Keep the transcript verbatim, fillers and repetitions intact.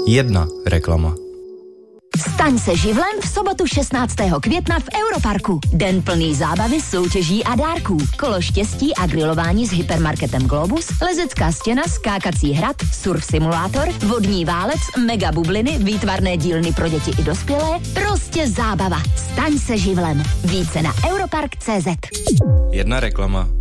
Jedna reklama. Staň se živlem v sobotu šestnáctého května v Europarku. Den plný zábavy, soutěží a dárků. Kolo štěstí a grilování s hypermarketem Globus, lezecká stěna, skákací hrad, surf simulátor, vodní válec, mega bubliny, výtvarné dílny pro děti i dospělé. Prostě zábava. Staň se živlem. Více na europark tečka cé zet. Jedna reklama.